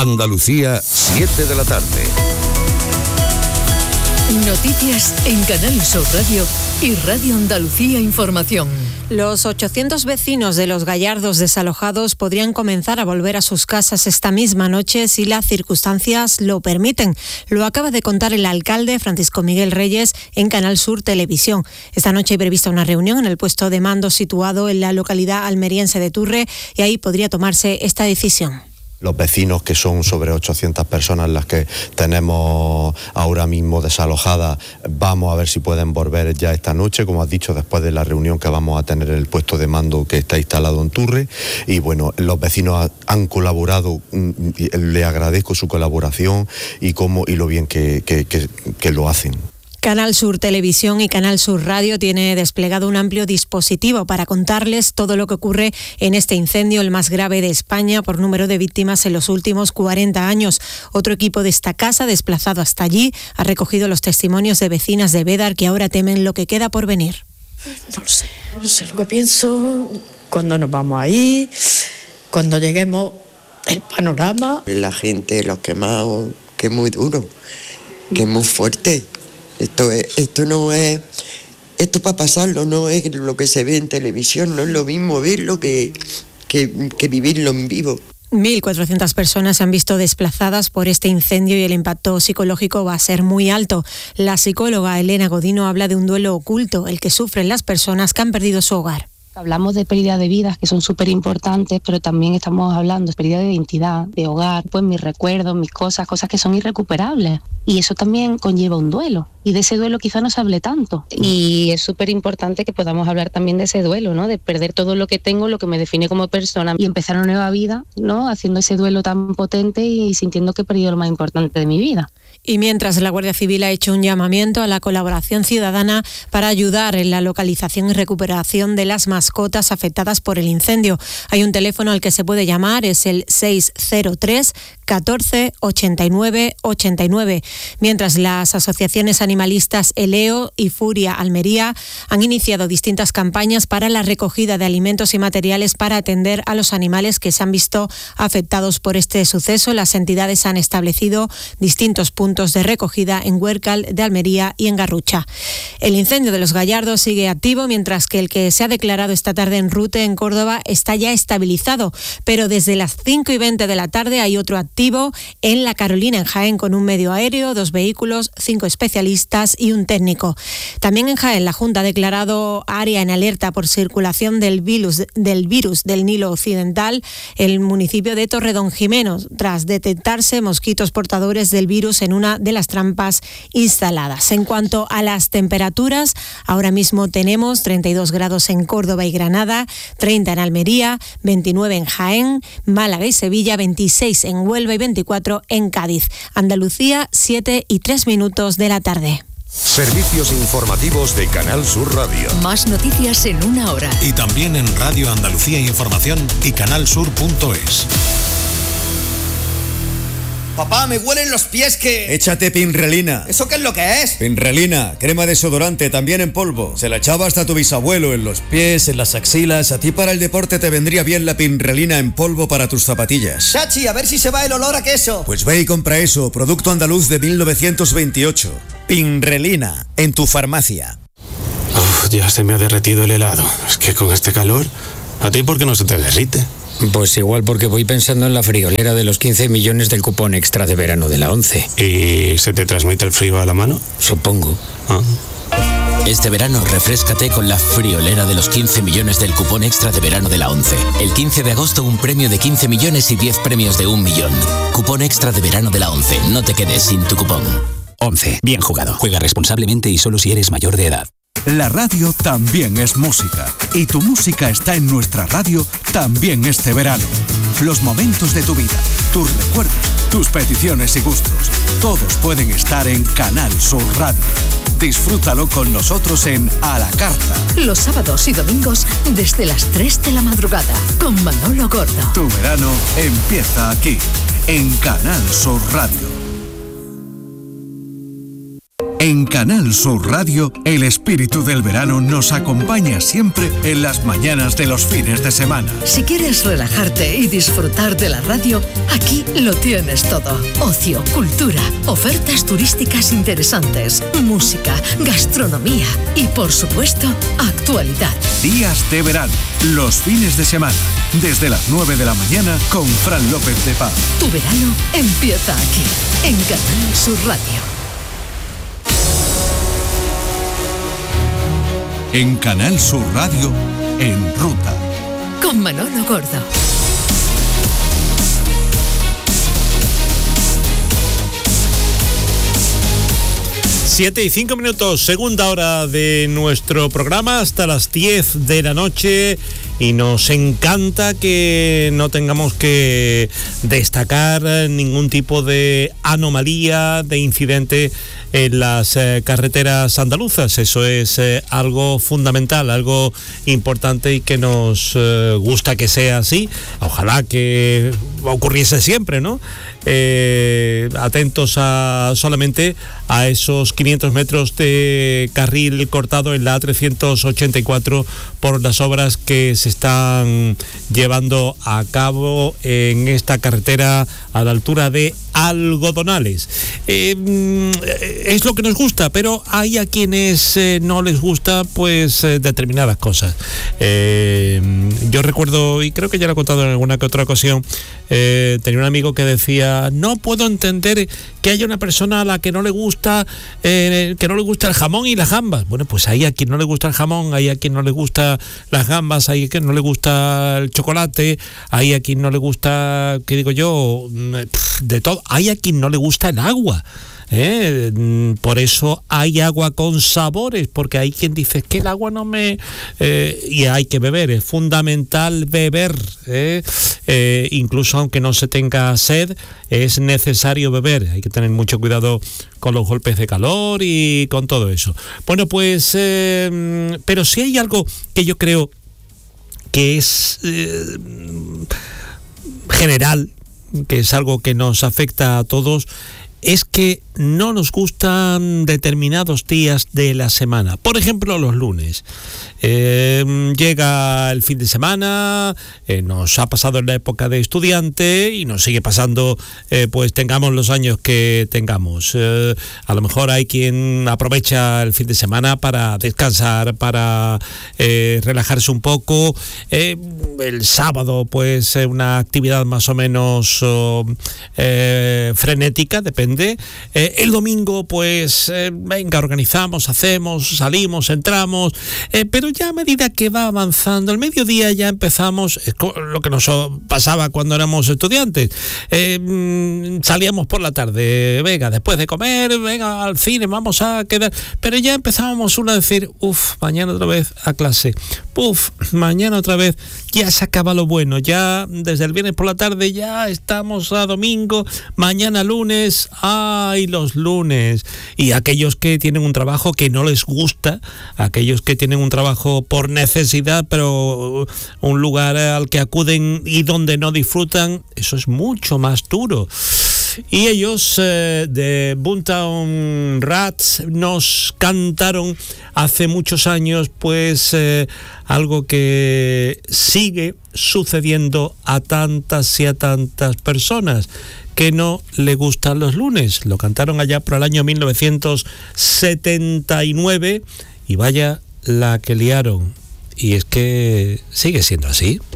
Andalucía, 7 de la tarde. Noticias en Canal Sur Radio y Radio Andalucía Información. Los 800 vecinos de Los Gallardos desalojados podrían comenzar a volver a sus casas esta misma noche si las circunstancias lo permiten. Lo acaba de contar el alcalde Francisco Miguel Reyes en Canal Sur Televisión. Esta noche hay prevista una reunión en el puesto de mando situado en la localidad almeriense de Turre y ahí podría tomarse esta decisión. Los vecinos, que son sobre 800 personas las que tenemos ahora mismo desalojadas, vamos a ver si pueden volver ya esta noche, como has dicho, después de la reunión que vamos a tener en el puesto de mando que está instalado en Turre. Y bueno, los vecinos han colaborado, le agradezco su colaboración y lo bien que lo hacen. Canal Sur Televisión y Canal Sur Radio tiene desplegado un amplio dispositivo para contarles todo lo que ocurre en este incendio, el más grave de España por número de víctimas en los últimos 40 años. Otro equipo de esta casa, desplazado hasta allí, ha recogido los testimonios de vecinas de Bédar que ahora temen lo que queda por venir. No sé lo que pienso, cuando nos vamos a ir, cuando lleguemos, el panorama. La gente, los quemados, que es muy duro, que es muy fuerte. Esto no es, esto para pasarlo no es lo que se ve en televisión, no es lo mismo verlo que vivirlo en vivo. 1.400 personas se han visto desplazadas por este incendio y el impacto psicológico va a ser muy alto. La psicóloga Elena Godino habla de un duelo oculto, el que sufren las personas que han perdido su hogar. Hablamos de pérdida de vidas, que son súper importantes, pero también estamos hablando de pérdida de identidad, de hogar, pues mis recuerdos, mis cosas que son irrecuperables. Y eso también conlleva un duelo. Y de ese duelo quizá no se hable tanto. Y es súper importante que podamos hablar también de ese duelo, ¿no? De perder todo lo que tengo, lo que me define como persona, y empezar una nueva vida, ¿no? Haciendo ese duelo tan potente y sintiendo que he perdido lo más importante de mi vida. Y mientras la Guardia Civil ha hecho un llamamiento a la colaboración ciudadana para ayudar en la localización y recuperación de las mascotas afectadas por el incendio. Hay un teléfono al que se puede llamar, es el 603 14 89 89. Mientras las asociaciones animalistas Eleo y Furia Almería han iniciado distintas campañas para la recogida de alimentos y materiales para atender a los animales que se han visto afectados por este suceso. Las entidades han establecido distintos puntos de recogida en Huércal de Almería y en Garrucha. El incendio de Los Gallardos sigue activo, mientras que el que se ha declarado esta tarde en Rute, en Córdoba, está ya estabilizado, pero desde las 5:20 de la tarde hay otro activo en La Carolina, en Jaén, con un medio aéreo, 2 vehículos, 5 especialistas y un técnico. También en Jaén, la Junta ha declarado área en alerta por circulación del virus del Nilo Occidental, el municipio de Torredonjimeno, tras detectarse mosquitos portadores del virus en una de las trampas instaladas. En cuanto a las temperaturas, ahora mismo tenemos 32 grados en Córdoba y Granada, 30 en Almería, 29 en Jaén, Málaga y Sevilla, 26 en Huelva y 24 en Cádiz. Andalucía, 7:03 de la tarde. Servicios informativos de Canal Sur Radio. Más noticias en una hora. Y también en Radio Andalucía Información y canalsur.es. Papá, me huelen los pies que... Échate Pinrelina. ¿Eso qué es lo que es? Pinrelina, crema desodorante, también en polvo. Se la echaba hasta tu bisabuelo en los pies, en las axilas. A ti para el deporte te vendría bien la Pinrelina en polvo para tus zapatillas. Chachi, a ver si se va el olor a queso. Pues ve y compra eso, producto andaluz de 1928. Pinrelina, en tu farmacia. Ya se me ha derretido el helado. Es que con este calor, ¿a ti por qué no se te derrite? Pues igual porque voy pensando en la friolera de los 15 millones del cupón extra de verano de la 11. ¿Y se te transmite el frío a la mano? Supongo. Este verano refréscate con la friolera de los 15 millones del cupón extra de verano de la 11. El 15 de agosto un premio de 15 millones y 10 premios de 1 millón. Cupón extra de verano de la 11. No te quedes sin tu cupón. 11. Bien jugado. Juega responsablemente y solo si eres mayor de edad. La radio también es música y tu música está en nuestra radio también este verano. Los momentos de tu vida, tus recuerdos, tus peticiones y gustos, todos pueden estar en Canal Sur Radio. Disfrútalo con nosotros en A la Carta. Los sábados y domingos desde las 3 de la madrugada con Manolo Gordo. Tu verano empieza aquí, en Canal Sur Radio. En En Canal Sur Radio, el espíritu del verano nos acompaña siempre en las mañanas de los fines de semana. Si quieres relajarte y disfrutar de la radio, aquí lo tienes todo. Ocio, cultura, ofertas turísticas interesantes, música, gastronomía y, por supuesto, actualidad. Días de verano, los fines de semana, desde las 9 de la mañana con Fran López de Paz. Tu verano empieza aquí, en Canal Sur Radio. En Canal Sur Radio, En Ruta. Con Manolo Gordo. Siete y 5 minutos, segunda hora de nuestro programa, hasta las 10 de la noche. Y nos encanta que no tengamos que destacar ningún tipo de anomalía, de incidente en las carreteras andaluzas. Eso es algo fundamental, algo importante y que nos gusta que sea así. Ojalá que ocurriese siempre, ¿no? Atentos solamente a esos 500 metros de carril cortado en la A384 por las obras que se están llevando a cabo en esta carretera a la altura de Algodonales. Es lo que nos gusta, pero hay a quienes no les gusta pues determinadas cosas. Yo recuerdo, y creo que ya lo he contado en alguna que otra ocasión, tenía un amigo que decía: no puedo entender que haya una persona a la que no le gusta el jamón y las gambas. Bueno, pues hay a quien no le gusta el jamón, hay a quien no le gusta las gambas, hay a quien no le gusta el chocolate, hay a quien no le gusta, ¿qué digo yo? De todo. Hay a quien no le gusta el agua. Por eso hay agua con sabores, porque hay quien dice que el agua no me... y hay que beber, es fundamental beber, incluso aunque no se tenga sed, es necesario beber. Hay que tener mucho cuidado con los golpes de calor y con todo eso. Bueno, pues, pero si hay algo que yo creo que es general, que es algo que nos afecta a todos, es que no nos gustan determinados días de la semana. Por ejemplo, los lunes. Llega el fin de semana, nos ha pasado en la época de estudiante y nos sigue pasando, pues tengamos los años que tengamos. A lo mejor hay quien aprovecha el fin de semana para descansar, para relajarse un poco. El sábado, pues una actividad más o menos frenética, depende. El domingo, pues, venga, organizamos, hacemos, salimos, entramos, pero ya a medida que va avanzando el mediodía ya empezamos, lo que nos pasaba cuando éramos estudiantes, salíamos por la tarde, venga, después de comer, venga, al cine, vamos a quedar, pero ya empezábamos a decir, mañana otra vez a clase, mañana otra vez, ya se acaba lo bueno, ya desde el viernes por la tarde ya estamos a domingo, mañana lunes, ¡ay, los lunes! Y aquellos que tienen un trabajo que no les gusta, aquellos que tienen un trabajo por necesidad, pero un lugar al que acuden y donde no disfrutan, eso es mucho más duro. Y ellos de Boomtown Rats nos cantaron hace muchos años pues algo que sigue sucediendo a tantas y a tantas personas que no le gustan los lunes. Lo cantaron allá por el año 1979 y vaya la que liaron. Y es que sigue siendo así.